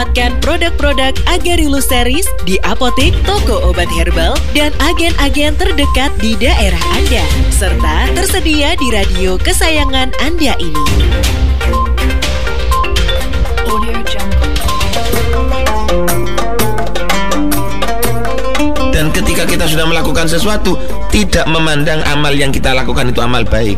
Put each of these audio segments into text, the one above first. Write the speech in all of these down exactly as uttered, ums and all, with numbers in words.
Dapatkan produk-produk Agarilus Series di apotek, toko obat herbal, dan agen-agen terdekat di daerah Anda. Serta tersedia di radio kesayangan Anda ini. Dan ketika kita sudah melakukan sesuatu, tidak memandang amal yang kita lakukan itu amal baik.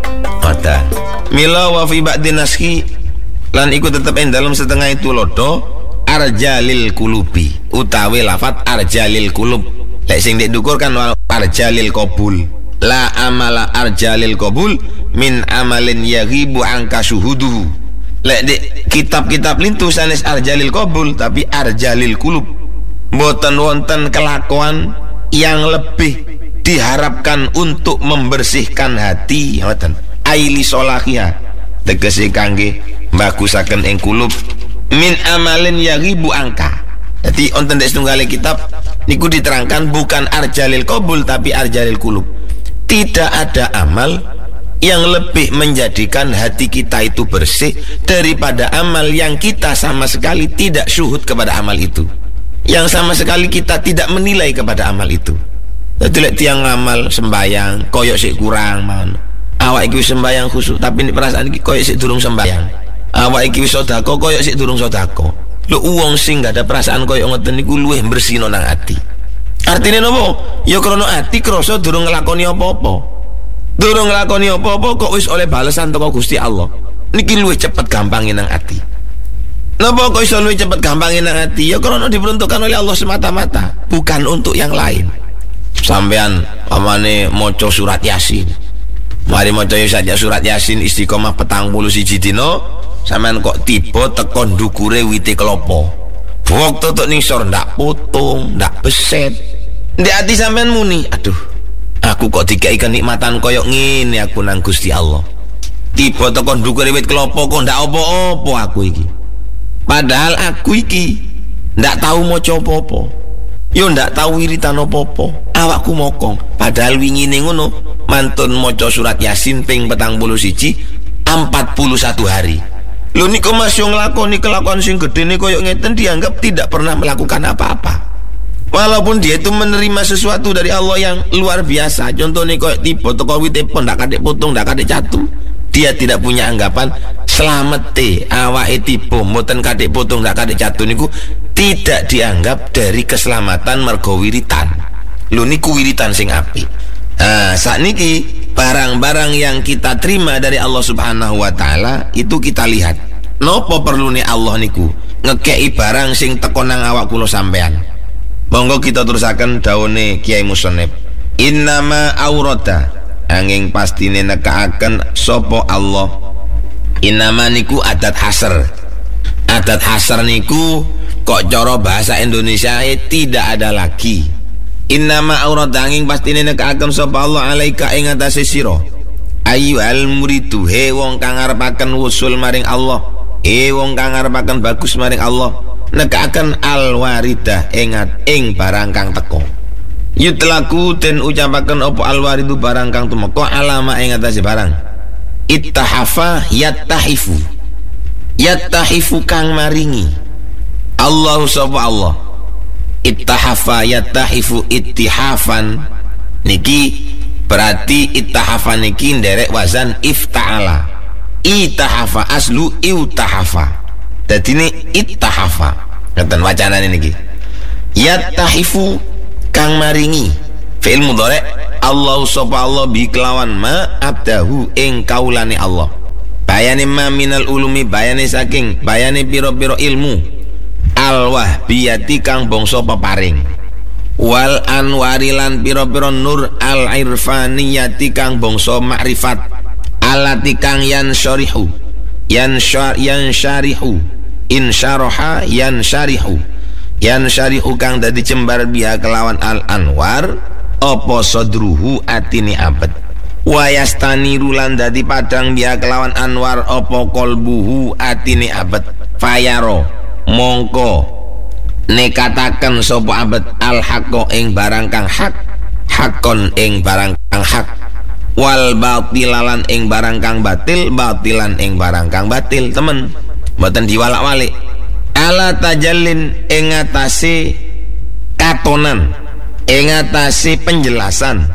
Ada mila wa fi ba'din naski lan iku tetep ing dalam setengah itu lodo arjalil kulubi utawi lafat arjalil kulub. Lek sing dik dukur kan arjalil qabul. La amala arjalil qabul min amalin yaghibu angka syuhuduhu. Lek dik kitab-kitab lintu sanes arjalil qabul tapi arjalil kulub. Mboten wonten kelakuan yang lebih diharapkan untuk membersihkan hati, ngoten. Aili solahia tegese kangge bagusaken ing kulub min amalin yaghibu angka. Jadi onten dek setunggal kitab niku diterangkan bukan arjalil qabul tapi arjalil kulub. Tidak ada amal yang lebih menjadikan hati kita itu bersih daripada amal yang kita sama sekali tidak syuhud kepada amal itu, yang sama sekali kita tidak menilai kepada amal itu. Jadi lek tiang amal sembayang koyok sik kurang man. Awak iki wis sembayang khusuk tapi nek perasaan iki koyok sik durung sembayang. Awak iki wis sedekah koyok sik durung sedekah. Lho wong sing gak ada perasaan koyok ngoten niku luwih bersino nang ati. Artine nopo? Ya krana ati krasa durung nglakoni apa-apa. Durung nglakoni apa-apa kok wis oleh balesan teko Gusti Allah. Niki luwih cepet gampangin nang ati. Napa kok iso luwih cepet gampangin nang ati? Ya krana diperuntukkan oleh Allah semata-mata, bukan untuk yang lain. Sampean pamane maca surat Yasin. Mari maca saja surat Yasin istiqomah petang puluh siji dina, sampean kok tiba teko ndukure wite klopo. Waktu tok ning sor ndak potong, ndak beset. Ndek ati sampean muni, aduh, aku kok dikai kenikmatan koyok ngene aku nang Gusti Allah. Tiba teko ndukure wit klopo kok ndak apa-apa aku iki. Padahal aku iki ndak tahu maca apa-apa. Yo ndak tahu wiritan apa-apa. Awakku mokong. Padahal wingine ngono, mantun maca surat Yasin ping petang puluh siji empat puluh satu hari. Lho niku masih nglakoni kelakuan sing gedene koyo ngeten dianggap tidak pernah melakukan apa-apa. Walaupun dia itu menerima sesuatu dari Allah yang luar biasa. Contohnya koyo tiba teko wite pon ndak kadek potong, ndak kadek catu. Dia tidak punya anggapan slamete awake tiba mboten kadek potong, ndak kadek catu niku tidak dianggap dari keselamatan mergo wiritan. Lho niku wiritan sing apik. Nah, saat niki barang-barang yang kita terima dari Allah Subhanahu wa taala itu kita lihat. Nopo perlune Allah niku ngekei barang sing teko nang awak kula sampean. Monggo kita terusaken daune Kiai Musonep. Innama aurata angin pastine nekaaken sapa Allah. Innama niku adat hasr. Adat hasr niku kok cara bahasa Indonesia eh, tidak ada lagi. Innama aurat angin pastine nekaaken sapa Allah alaika ing atase sira. Ayu al muridu he wong kang ngarepaken wusul maring Allah. He wong kang ngarepaken bagus maring Allah. Nekaaken al waridah ingat ing barang kang teko. Yutlaku den ucapaken apa al waridu barang kang tumeka alama ing atase barang. Ittahafa yattahifu. Yattahifu kang maringi. Allah sapa Allah. Ittahafa yattahifu ittihafan niki berarti ittahafa niki nderek wazan ifta'ala. Ittahafa aslu iutahafa. Dadi ini ittahafa. Ngeten wacanane niki. Yattahifu kang maringi. Fi'il mudhari' Allah sapa Allah bi kelawan ma abdahu ing kaulane Allah. Bayane ma minal ulumi bayane saking bayane pira-pira ilmu. Al-wahbiyati kang bangsa peparing wal anwarilan pira-pira nur al-irfaniyati kang bangsa makrifat alati kang yan syarihu yan syar yan syarihu insyaraha yan syarihu yan syarihu kang dadi jembar biha kelawan al-anwar apa sadruhu atine abet wa yastaniru lan dadi padang biha kelawan anwar apa qalbuhu atine abet fayaro mongko nekataken sapa abet al haqqo ing barang kang hak hakon ing barang kang hak wal batilan ing barang kang batil batilan ing barang kang batil temen mboten diwalak-walik ala tajallin ing atase katonan, ing atase penjelasan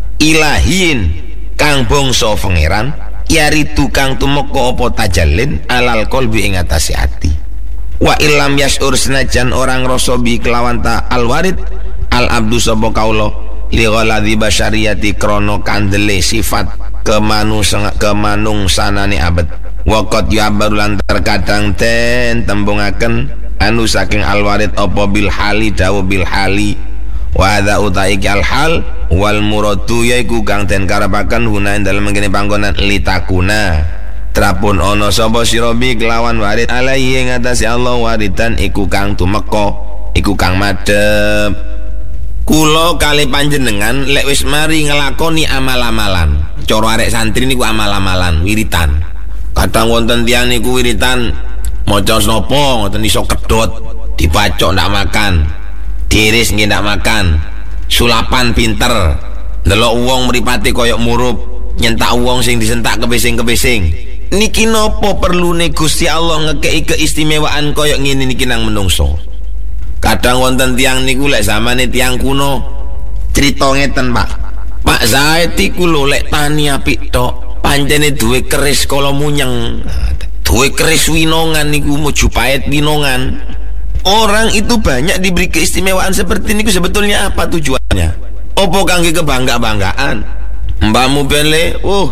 ilahin kang bangsa pangeran, yari tukang tumeka apa tajallin alal qalbi ing atase ati. Wa illam yasur senajan orang rasa bi kelawan ta alwarid al abdu sapa kaula li ghaladhi basyariyati krana kandele sifat kemanungsan kemanungsanane abet. Waqat yabaru lan terkadang ten tembungaken anu saking alwarid apa bil hali dawu bil hali wa hadza utai al hal wal muradu yaiku kang den karepaken huna ing dalem ngene panggonan litakuna trapun ana sapa sira bi kelawan warid alaihi ing atase Allah waridan iku kang tumeka iku kang madhep. Kula kali panjenengan lek wis mari nglakoni amal-amalan cara arek santri niku amal-amalan wiritan. Kadang wonten tiyang niku wiritan maca napa ngoten iso kedhot dibacok ndak makan, diiris nggih ndak makan, sulapan pinter, ndelok wong mripate koyok murup, nyentak wong sing disentak kepesing-kepesing. Niki napa perlune Gusti Allah ngekeki keistimewaan koyok ngene niki nang menungso. Kadang wonten tiyang niku lek zamane tiyang kuno crita ngeten, Pak. Pak Zaid iku lho lek tani apik tok. Pancene duwe keris kala munyeng, duwe keris winongan niku Mojopahit winongan. Orang itu banyak diberi keistimewaan seperti niku sebetulnya apa tujuannya? Opo kangge kebangga-banggaan? Mbakmu bele, oh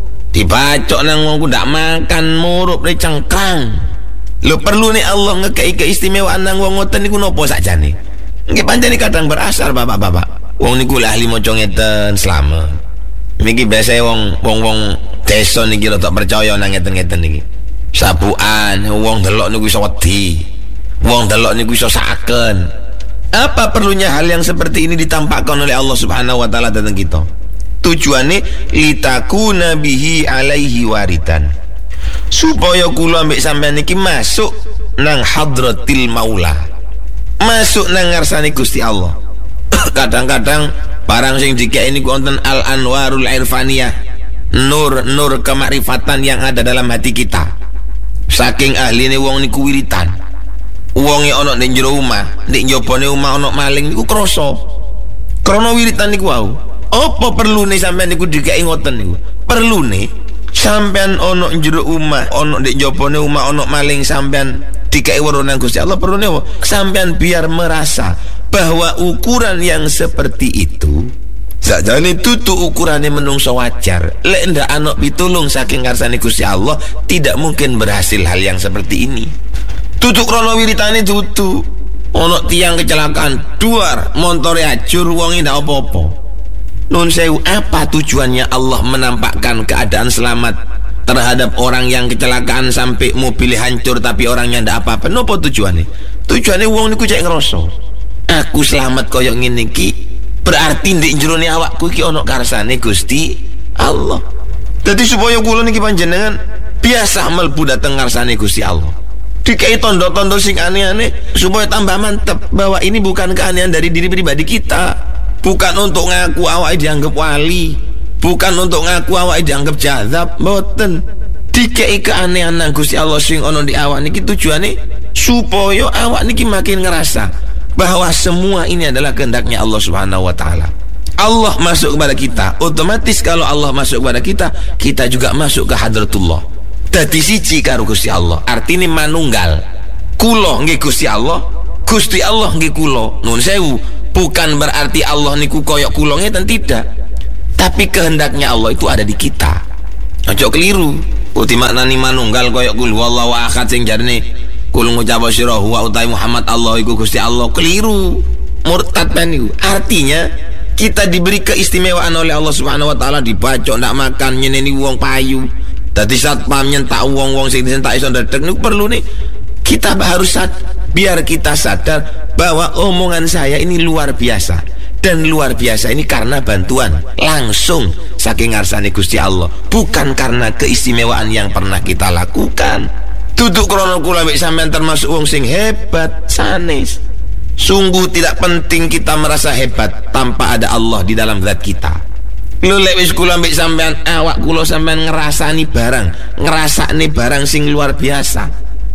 dibacok nang wongku ndak makan murup le cengkang. Lho perlu nih Allah ngekei keistimewaan nang wong ngoten niku napa sakjane? Nggih pancene kadang berasal bapak-bapak. Wong niku lah ahli maca ngeten slamet. Niki biasa wong wong wong desa niki rada percaya nang ngeten-ngeten niki. Sabukan wong delok niku iso wedi. Wong delok niku iso saken. Apa perlunya hal yang seperti ini ditampakkan oleh Allah Subhanahu wa taala datang kita? Tujuannya litakuna bihi alaihi waridan. Supaya kula ambek sampean niki masuk nang hadratil maula. Masuk nang ngarsane Gusti Allah. Kadang-kadang barang sing dikek ini wonten al anwarul irfaniyah, nur nur kemakrifatan yang ada dalam hati kita. Saking ahline wong niku wiritan, wonge ana ning jero omah, nek njobane omah ana maling niku krasa krana wiritan niku wau. Apa perlune sampean niku dikeki ngoten niku? Perlune sampean ana jero omah, ana nek njobane omah ana maling, sampean dikeki weruh nang Gusti Allah. Perlune apa? Sampean biar merasa bahwa ukuran yang seperti itu sakjane tutu ukurannya menungso wajar. Lek ndak ana pitulung saking ngarsane Gusti Allah, tidak mungkin berhasil hal yang seperti ini. Tutu krono wiritane tutu. Ono tiang kecelakaan, duar, montore ajur, wonge ndak apa-apa. Nun sewu, apa tujuannya Allah menampakkan keadaan selamat terhadap orang yang kecelakaan sampai mobil hancur tapi orangnya ndak apa-apa? Napa tujuannya? Tujuannya wong niku cek ngeroso. Aku selamat koyok ngene iki berarti ndek jerone awakku iki ana karsane Gusti Allah. Dadi supaya kula niki panjenengan biasa mlebu dateng ngarsane Gusti Allah. Dikai tondo-tondo sing aneh-aneh supaya tambah mantep bahwa ini bukan keanehan dari diri pribadi kita. Bukan untuk ngaku awake dianggap wali, bukan untuk ngaku awake dianggap jazab, mboten. Dikai keanehan nang Gusti Allah sing ana di awak niki tujuane supaya awak niki makin ngerasa bahwa semua ini adalah kehendaknya Allah Subhanahu wa taala. Allah masuk kepada kita, otomatis kalau Allah masuk kepada kita, kita juga masuk ke hadratullah. Dadi siji karo Gusti Allah. Artine manunggal. Kula nggih Gusti Allah, Gusti Allah nggih kula. Nuwun sewu, bukan berarti Allah niku koyok kula ngeten, tidak. Tapi kehendaknya Allah itu ada di kita. Aja keliru. Uti maknani manunggal koyok kul wallahu ahad sing jarene kul ngucap sira huwa utai Muhammad Allah iku Gusti Allah, keliru, murtad niku. Artinya kita diberi keistimewaan oleh Allah Subhanahu wa taala, dibacok ndak makan, nyeneni wong payu, dadi satpam nyentak wong-wong sing disentak iso ndedeg niku perlu nih kita harus sad biar kita sadar bahwa omongan saya ini luar biasa, dan luar biasa ini karena bantuan langsung saking ngarsane Gusti Allah, bukan karena keistimewaan yang pernah kita lakukan. Duduk krono kula mek sampean termasuk wong sing hebat sanes. Sungguh tidak penting kita merasa hebat tanpa ada Allah di dalam zat kita. Lho lek wis kula mek sampean awak kula sampean ngrasani barang, ngrasakne barang sing luar biasa.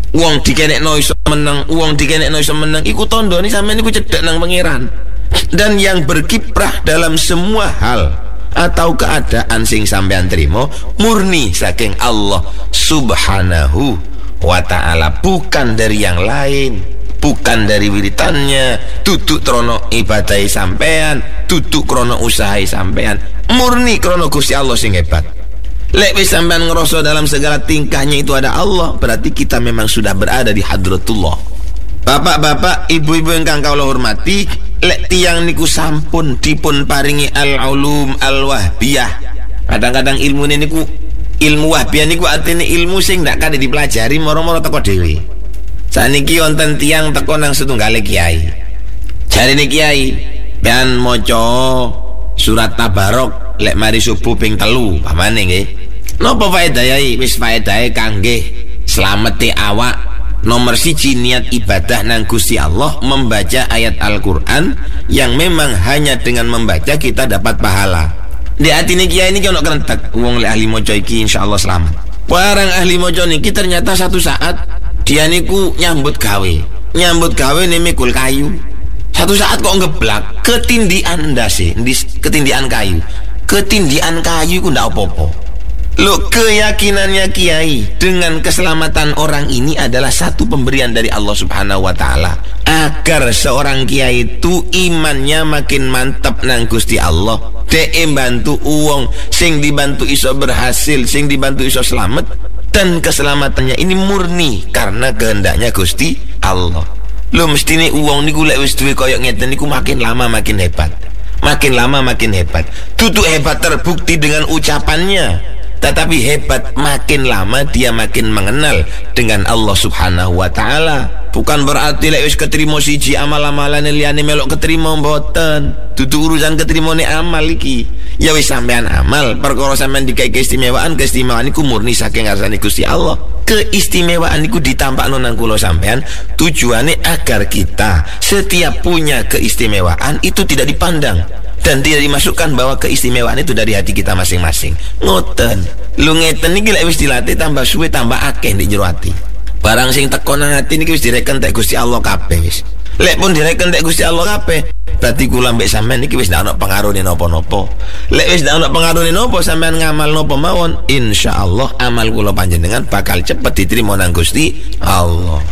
Wong dikenekno iso menang, wong dikenekno iso menang, iku tandane sampean iku cedhak nang pangeran. Dan yang berkiprah dalam semua hal atau keadaan sing sampean terima murni saking Allah Subhanahu wa ta'ala, bukan dari yang lain, bukan dari wiritannya, duduk krono ibadai sampean, duduk krono usahai sampean, murni krono Gusti Allah sing hebat. Lek wis sampean ngerasa dalam segala tingkahnya itu ada Allah, berarti kita memang sudah berada di hadratullah. Bapak-bapak, ibu-ibu yang kang kula hormati, lek tiyang niku sampun dipun paringi al-ulum al-wahbiyah. Kadang-kadang ilmu niku ilmu wahbiyah niku artine ilmu sing ndak kade dipelajari moro-moro teko dhewe. Saniki wonten tiyang teko nang setunggale kiai. Jarine kiai, ben maca surat Tabarok lek mari subuh ping telu, pamane nggih. Napa faedahe? Wis faedahe kangge slamete awak. Nomor siji, niat ibadah nang Gusti Allah, membaca ayat Al-Quran yang memang hanya dengan membaca kita dapat pahala. Di hati ini kiai ini kena kerentek, wong lek ahli mojo iki insyaallah selamat. Barang ahli mojo niki ternyata satu saat dia niku nyambut gawe, nyambut gawe nih mikul kayu. Satu saat kok ngeblak, ketindian ndase, ketindian kayu, ketindian kayu ku ndak apa-apa. Loh, keyakinannya kiai dengan keselamatan orang ini adalah satu pemberian dari Allah Subhanahu wa ta'ala, agar seorang kiai itu imannya makin mantap nang Gusti Allah. Dek bantu uang, sing dibantu iso berhasil, sing dibantu iso selamat, dan keselamatannya ini murni karena kehendaknya Gusti Allah. Loh, mestine uang niku lek wis duwe koyok ngeten niku makin lama makin hebat, makin lama makin hebat. Tutu hebat terbukti dengan ucapannya, tetapi hebat makin lama dia makin mengenal dengan Allah Subhanahu wa ta'ala. Bukan berarti lek wis ketrimo siji amal-amalan liyane melok ketrimo, mboten. Dudu urusan ketrimone amal iki. Ya wis sampean amal, perkara sampean dikai keistimewaan, keistimewaan iku murni saking ngarsane Gusti Allah. Keistimewaan iku ditampakno nang kula sampean tujuane agar kita setiap punya keistimewaan itu tidak dipandang dan tidak dimasukkan bahwa keistimewaan itu dari hati kita masing-masing. Ngoten. Lu ngeten iki lek wis dilatih tambah suwe tambah akeh di jero ati. Barang sing teko nang ati niki wis direken tek Gusti Allah kabeh wis. Lek pun direken tek Gusti Allah kabeh, berarti kula mbek sampean niki wis ndak ono pengaruhe napa-napa. Lek wis ndak ono pengaruhe napa sampean ngamal napa mawon, insyaallah amal kula panjenengan bakal cepet diterima nang Gusti Allah.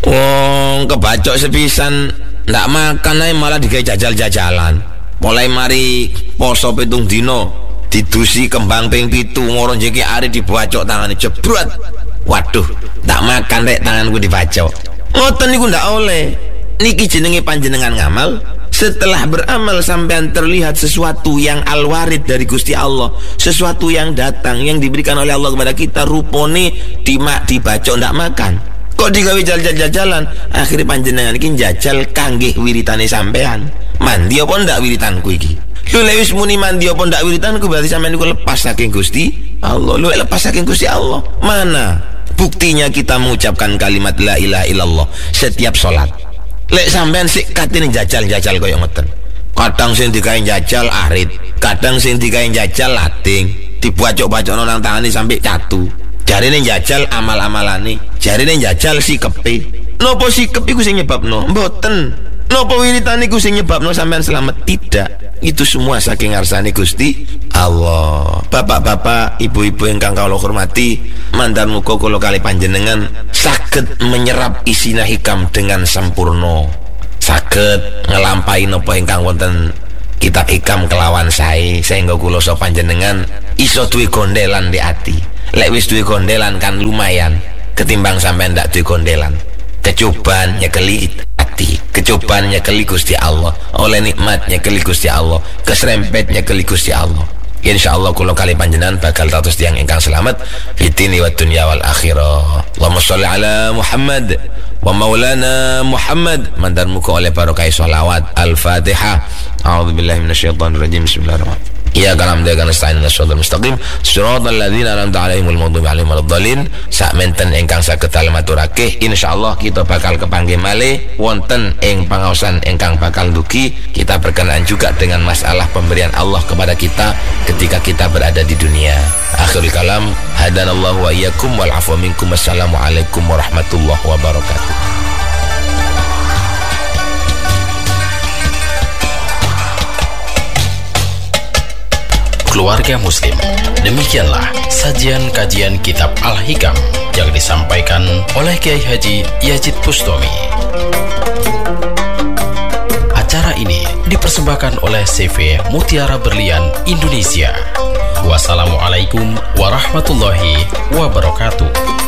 Wong kebacok sepisan ndak makan ae malah digawe jajal-jajalan. Mulai mari poso pitung dino didusi kembang ping pitu ngoron jeki ari dibacok tangane jebrot. Waduh, tak makan rek tanganku dibacok. Ngoten niku ndak oleh. Niki jenenge panjenengan ngamal. Setelah beramal sampean terlihat sesuatu yang al-warid dari Gusti Allah, sesuatu yang datang yang diberikan oleh Allah kepada kita, rupone dimak dibacok ndak makan. Kok digawe jajal-jajalan, akhirnya panjenengan iki njajal kangge wiritane sampean. Mandi apa ndak wiritanku iki? Lu lek wis muni mandi apa ndak wiritanku, berarti sampean iku lepas saking Gusti Allah. Lu lepas saking Gusti Allah. Mana buktinya kita mengucapkan kalimat la ilaha illallah setiap salat? Lek sampean sik katene jajal-jajal koyo ngoten. Kadang sing digawe jajal arit, kadang sing digawe jajal lating, dibacok-bacokno nang tangane sampai catu. Jarine jajal amal-amalane, jarine jajal sikepe. Napa sikep iku sing nyebabno? Mboten. Napa wiritane iku sing nyebabno sampean selamat? Tidak. Itu semua saking ngarsane Gusti Allah. Bapak-bapak, ibu-ibu ingkang kula hormati, mandan muga kula kali panjenengan saged menyerap isina hikam dengan sempurna. Saged ngelampahi napa ingkang wonten kitab hikam kelawan sae, sehingga kula so panjenengan iso duwe gondelan di ati. Lek wis duwe gondelan kan lumayan ketimbang sampean ndak duwe gondelan. Kecobaan nyekeli hati, kecobaan nyekeli Gusti Allah, oleh nikmat nyekeli Gusti Allah, keserempet nyekeli Gusti Allah. Insyaallah kula kali panjenengan bakal tatus tiyang ingkang selamat fitini wa dunya wal akhirah. Allahumma sholli ala Muhammad wa maulana Muhammad. Mandan muka oleh barokah sholawat Al-Fatihah. A'udzubillahi minasyaitonir rajim. Bismillahirrahmanirrahim. Iyyaka na'budu wa iyyaka nasta'in ihdinas siratal mustaqim siratal ladzina an'amta 'alaihim ghairil maghdubi 'alaihim waladdallin. Sak menten ingkang saged dalem aturake, insyaallah kita bakal kepanggih malih wonten ing pangaosan ingkang bakal ndugi. Kita berkenaan juga dengan masalah pemberian Allah kepada kita ketika kita berada di dunia. Akhirul kalam, hadanallahu wa iyyakum wal 'afwa minkum. Wassalamualaikum warahmatullahi wabarakatuh. Keluarga Muslim, demikianlah sajian kajian kitab Al-Hikam yang disampaikan oleh Kiai Haji Yazid Bustami. Acara ini dipersembahkan oleh C V Mutiara Berlian Indonesia. Wassalamualaikum warahmatullahi wabarakatuh.